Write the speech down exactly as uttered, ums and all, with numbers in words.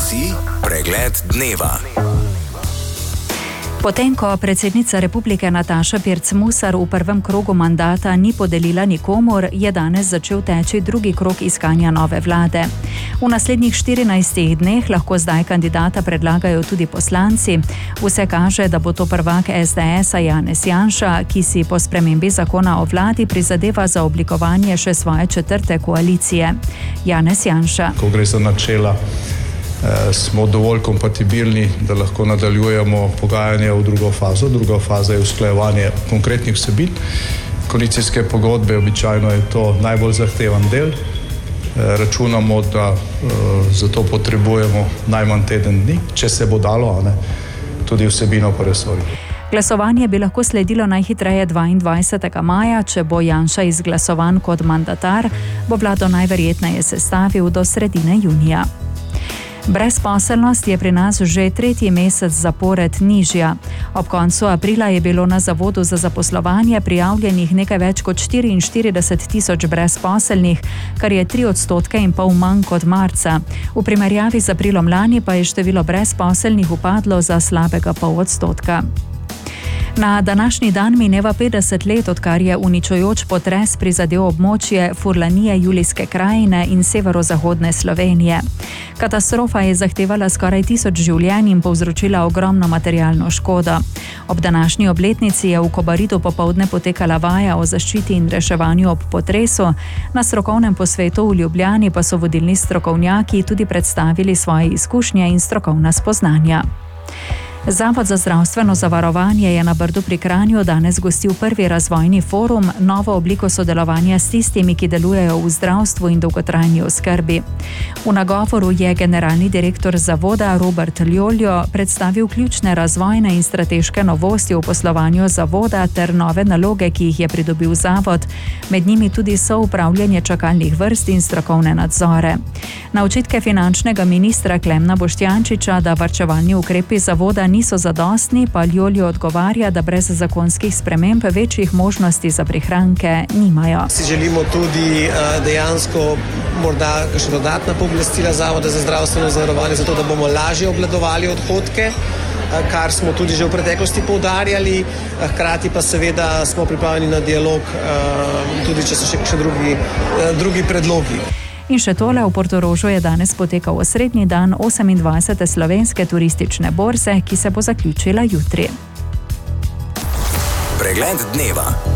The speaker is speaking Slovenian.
si pregled dneva. Potem, ko predsednica republike Nataša Pirc Musar v prvem krogu mandata ni podelila nikomur, je danes začel teči drugi krog iskanja nove vlade. V naslednjih štirinajstih dneh lahko zdaj kandidata predlagajo tudi poslanci. Vse kaže, da bo to prvak es de esa Janez Janša, ki si po spremembi zakona o vladi prizadeva za oblikovanje še svoje četrte koalicije. Janez Janša. Ko gre za načela, smo dovolj kompatibilni, da lahko nadaljujemo pogajanje v drugo fazo. Druga faza je usklajevanje konkretnih vsebin. Koalicijske pogodbe, običajno je to najbolj zahteven del. Računamo, da za to potrebujemo najmanj teden dni, če se bo dalo, ne, tudi vsebino po resorju. Glasovanje bi lahko sledilo najhitreje dvaindvajsetega maja, če bo Janša izglasovan kot mandatar, bo vlado najverjetneje sestavil do sredine junija. Brezposelnost je pri nas že tretji mesec zapored nižja. Ob koncu aprila je bilo na Zavodu za zaposlovanje prijavljenih nekaj več kot štiriinštirideset tisoč brezposelnih, kar je tri odstotke in pol manj kot marca. V primerjavi z aprilom lani pa je število brezposelnih upadlo za slabega pol odstotka. Na današnji dan mineva petdeset let, odkar je uničujoč potres prizadel območje Furlanije, Julijske krajine in severozahodne Slovenije. Katastrofa je zahtevala skoraj tisoč življenj in povzročila ogromno materialno škodo. Ob današnji obletnici je v Kobaridu popoldne potekala vaja o zaščiti in reševanju ob potresu. Na strokovnem posvetu v Ljubljani pa so vodilni strokovnjaki tudi predstavili svoje izkušnje in strokovna spoznanja. Zavod za zdravstveno zavarovanje je na Brdu pri Kranju danes gostil prvi razvojni forum, novo obliko sodelovanja s tistimi, ki delujejo v zdravstvu in dolgotrajni oskrbi. V nagovoru je generalni direktor zavoda Robert Ljoljo predstavil ključne razvojne in strateške novosti v poslovanju zavoda ter nove naloge, ki jih je pridobil zavod, med njimi tudi soupravljanje čakalnih vrst in strokovne nadzore. Na očitke finančnega ministra Klemna Boštjančiča, da varčevalni ukrepi zavoda niso zadostni, pa Ljoljo odgovarja, da brez zakonskih sprememb večjih možnosti za prihranke nimajo. Si želimo tudi dejansko morda še dodatna pooblastila Zavoda za zdravstveno zavarovanje, zato da bomo lažje obvladovali odhodke, kar smo tudi že v preteklosti poudarjali, hkrati pa seveda smo pripravljeni na dialog, tudi če so še, še drugi, drugi predlogi. In še tole, v Portorožu je danes potekal osrednji dan osemindvajsete slovenske turistične borze, ki se bo zaključila jutri. Pregled dneva.